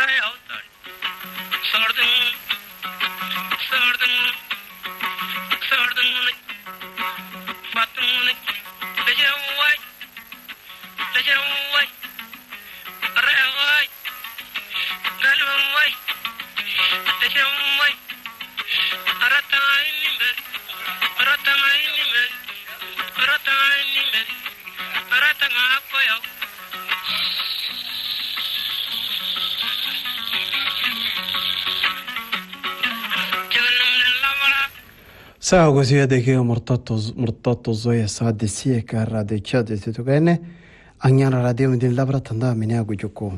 Saa così che mortato zoia sa de sie carra de chade te togene anyana radio din labra tanda minya gujoko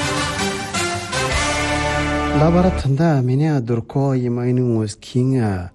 labra tanda minya durko yimainu waskinga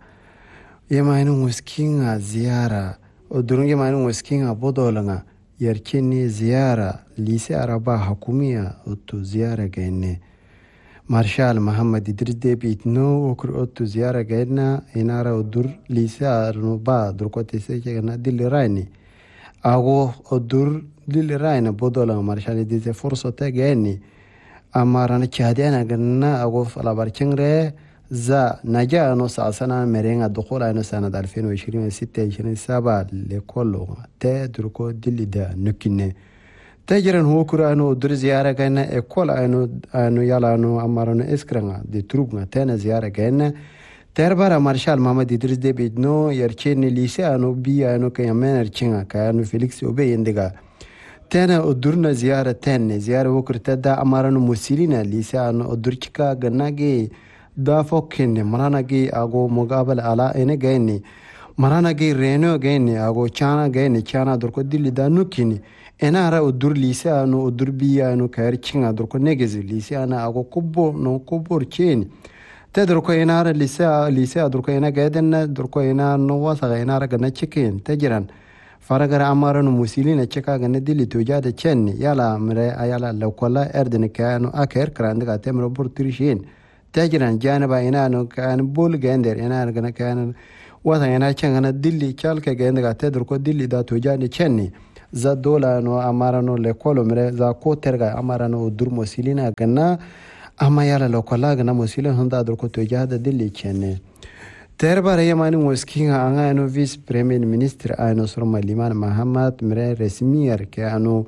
ziara odurunge mainu waskinga bodolanga yarkini ziara lise araba hakumia otu ziara gene Marshal Muhammad Idris Debit no okur otu ziara gaidna inara odur lisa arno ba durkote seke na diliraini ago odur diliraina bodola Marshal Idris forso te geni amarana chadiana ganna ago falabar chingre za naja no sasana merenga dukula no sana 2026 le kollo te durko dilida nukine تجرن هو كرانو در زيارة كنا إقول أنو يلانو أمرنا إسكرنا دي تروبنا تنا زيارة كنا تربارا مارشال محمد إدريس ديبيدنو يرچين ليسي أنو بي أنو كيامن يرچينga كأنو فيليكس أوبي يندقا تنا أدورنا زيارة تنا زيارة وكر تدا أمرنا مسيرنا ليسي أنو أدورچكا غناجي دا فوكين مراناجي أغو مقابل على إنه غيني مراناجي رينو غيني أغو چانا غيني چانا دركو دل دا نوكيني enara udur lisa no udur biya no kair chinga dor ko negezi lisa na ago kubbo no kubor cheni te dor ko enara lisa dor ko ena gaden dor ko ena no wasa enara gana chicken te jiran faragara amara no musilina cheka gana dili to jade chenni yala mre ayala lokola erdene kanu aker krandga temro portirishin te jiran janaba ena no kan bol gender enara gana kan wasa ena chengana dili chalke gendga te dor ko dili da to jade chenni za dola no amarano le kolomre za ko terga amarano dur mosilina ganna amayala lokola gana mosilina honda dur ko to jada dilli chenne terbare yamani moskinga anga no vice premier ministre ayno sorma liman mahamad mre resmier ke ano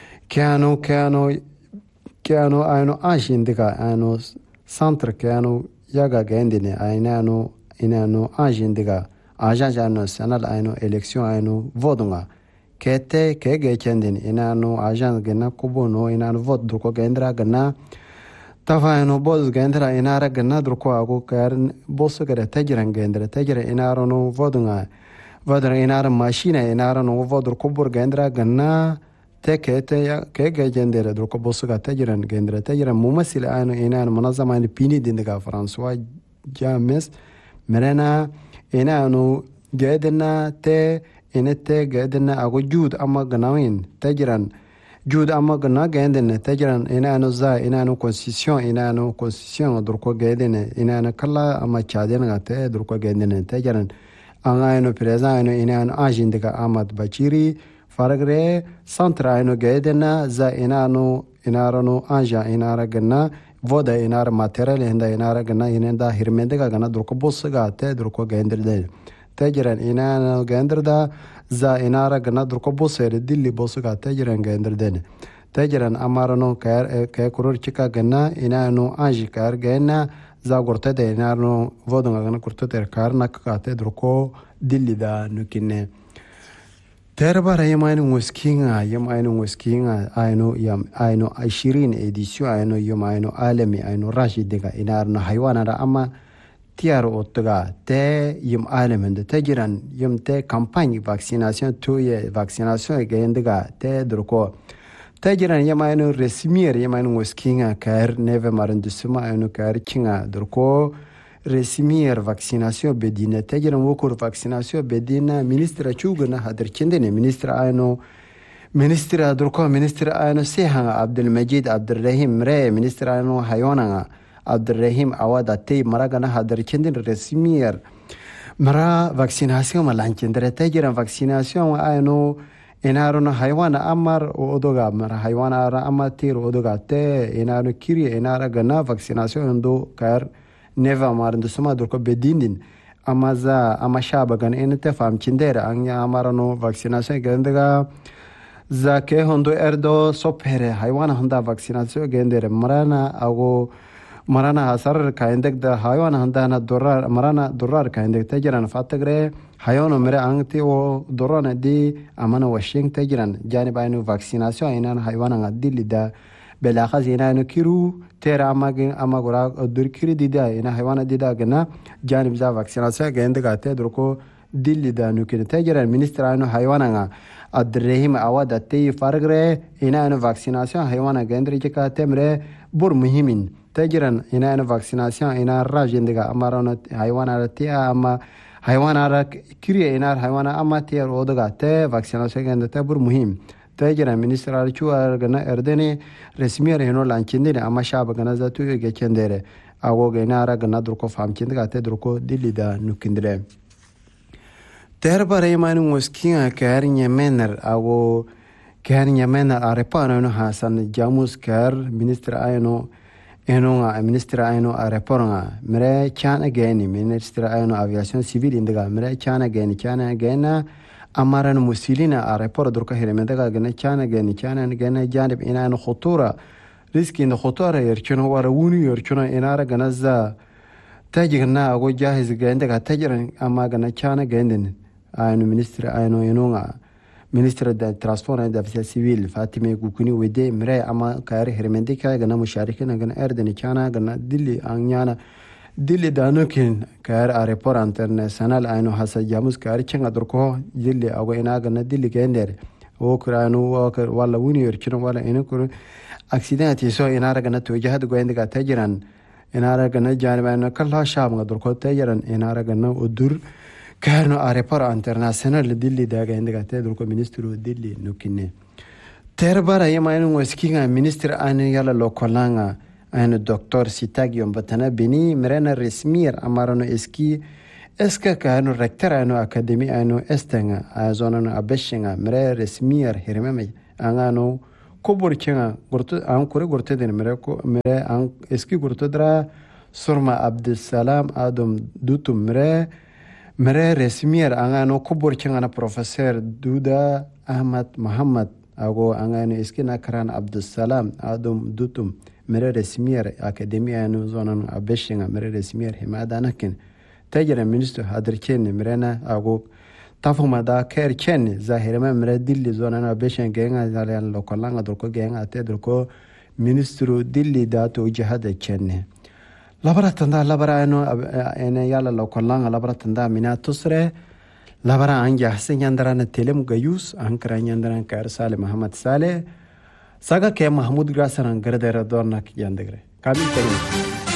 ayno ajindika ayno centre ke ano yaga gendine ayno inano ajindika ajajano sanal ayno election ayno vodunga kete kege chendin inano agent gena kubono inano vote druko gendra gena tafano boz gendra inara gena druko ago kar boso gere tajran gendra tajra inaro no vodunga vodra inara machine inara no vodr kubur gendra gena tekete ya kege gendra druko boso ga tajran gendra tajra mumasil ano inano munazama ni pini dinga François James merena inano gedena te inete gadena ago jud amma ganawin tajran jud amma gana gadena tajran inano za inano constitution durko gadena inano kala amma chaden gate durko gadena tajran angayno prezano inano ajindika Ahmad Bachiri faragre centra ino gadena za inano anja inara gana voda inara material inda inara gana inenda hirmendega gana durko bosga te durko gadena تجرن إنا جندر دا za inara gana durko bosere dilli bosuga tajran genderdene tajran amarano kay kurur chika gana inano anji kar gena za gorte de inano vodonga gana kurte ter kar nakate durko dilli da nukine terbara yamainu muskinga ayno 20 edition ayno yamainu alemi ayno rashidega inarno haywanara ama tiaro otga te yum alemende tajran yum te campagne vaccination tuye vaccination gendiga te durko tajran yamainu resmier yamainu waskinga kar neve marandisuma ayno kar kinga durko resmier vaccination bedina tajran wokur vaccination bedina ministra chugna hadir kindene ministra ayno ministra durko ministra ayno seha Abdul Majid Abdurrahim re ministra ayno hayona Abdurrahim awada te maragana hadar kendin resmier mara vaccination malanchendere tajran vaccination ayno inaaruna haywana amar odoga mar haywana ara amatir odoga te inaaru kiri inaara gana vaccination ndo kar neva mar ndo suma durko bedindin amaza amashaba gan enete fam chindera anya amarano vaccination gendaga za ke hondo erdo sophere haywana honda vaccination gendere marana hasar kaindek da haywana honda na dorar marana dorar kaindek tajiran fatagre hayano mere angti o dorona di amana washing tajiran janibainu vaccination inan haywana ngadili da belaga zinanu kiru tera amagora dur kiri dida ina haywana dida gana janib za vaccination gende gate durko dilli da nukine tajiran ministra anu haywana nga adrehim awada tei fargre ina anu vaccination haywana gendri jika temre bur muhimin tajiran ina anu vaccination ina rajendiga amarona haywana tia ama haywana kiri ina haywana amatia odaga te vaccination gende te bur muhim tajiran ministra chuar gana erdene resmiyer heno lanchindine ama shaba gana zatu gechendere ago gena ara gana durko famchindiga te durko dilli da nukindre terbare manu muskinga karinya mener ago karinya mener arepano no hasan jamus kar ministra ayno enonga ministra ayno areponga mere chana geni ministra ayno aviation civil indiga mere chana gena amaran musilina arepor durka hiremenda gena chana gena janib ina no khutura riski no khutura yerchuno warawuni yerchuno inara ganaza tajigna ago jahiz genda tajiran ama gana chana genden ayno ministra ayno enonga ministra da transport and aviation civil fatime gukuni wede mere ama kayar hermendika gana musharikina gana erdeni chana gana dilli anyana dilli danukin kayar airport international ayno hasa jamus kayar chenga durko dilli ago ina gana dilli gender o kuranu wala wunior chino wala enukuru accident so ina gana tujahad goendiga tajiran ina gana janibana kala sham durko tajiran ina gana udur كانوا أريبار انترناسيونال ديلي داغا عندك تدركو مينسترو ديلي نوكيني تربارا يماينو وسكيغا مينستر ان يالا لوكولانغا ان دكتور سيتاغيوم بتنا بني مرنا رسمير امارونو اسكا كانوا ريكتر انو اكاديمي انو استنغا ازونانو ابشينغا مرا رسمير هيرمي انغانو كوبوركينغا غورتو ان كوري غورتو دين مركو مرا ان اسكي غورتو درا سورما عبد السلام ادم دوتو mere resmier angano kubur changana professor Duda Ahmad Muhammad ago angano iskina karan Abdussalam adum dutum mere resmier akademiya anu zonan abeshinga mere resmier himadanakin tajira minister hadirchen merena ago tafumada kerchen zahirema mere dilli zonan abeshin genga zalan lokalanga durko genga te durko ministru dilli datu jihad chenne labaratanda labara eno ene yala lokolanga labaratanda mina tusre labara anja hasen yandarana telem gayus ankara yandaran kar sale Muhammad Saleh saga ke Mahmud Grasaran gardera dornak yandagre kabil karim